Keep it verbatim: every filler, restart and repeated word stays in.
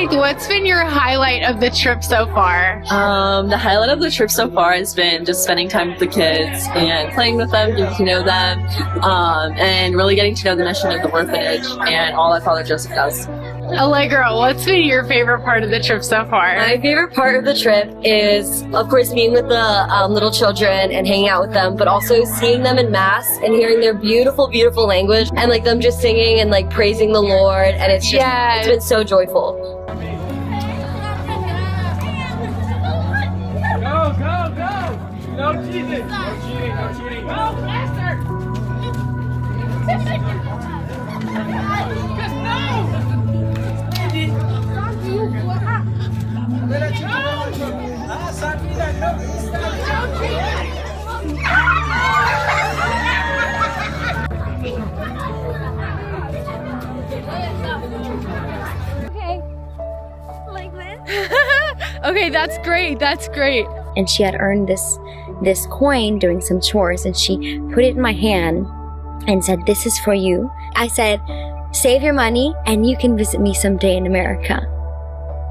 like, what's been your highlight of the trip so far? Um, the highlight of the trip so far has been just spending time with the kids and playing with them, getting to know them, um, and really getting to know the mission of the orphanage and all that Father Joseph does. Allegra, what's been your favorite part of the trip so far? My favorite part of the trip is, of course, being with the um, little children and hanging out with them, but also seeing them in Mass and hearing their beautiful, beautiful language and like them just singing and like praising the Lord, and it's just, Yes. it's been so joyful. Go, go, go! No cheating! No cheating, no cheating! Go, faster! Just no! Okay. Like this? Okay, that's great. That's great. And she had earned this this coin doing some chores, and she put it in my hand and said, "This is for you." I said, "Save your money and you can visit me someday in America."